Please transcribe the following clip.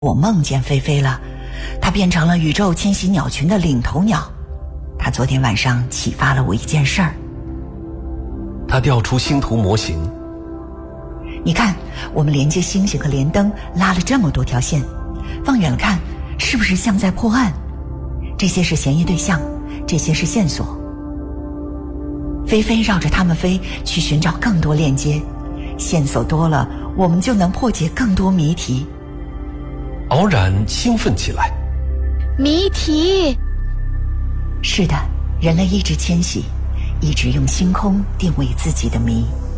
我梦见菲菲了，她变成了宇宙迁徙鸟群的领头鸟。她昨天晚上启发了我一件事儿。 她调出星图模型。 你看，我们连接星星和连灯拉了这么多条线，放远了看，是不是像在破案？这些是嫌疑对象，这些是线索。菲菲绕着它们飞，去寻找更多链接。线索多了，我们就能破解更多谜题。 敖然兴奋起来。 谜题。 是的，人类一直迁徙，一直用星空定位自己的谜。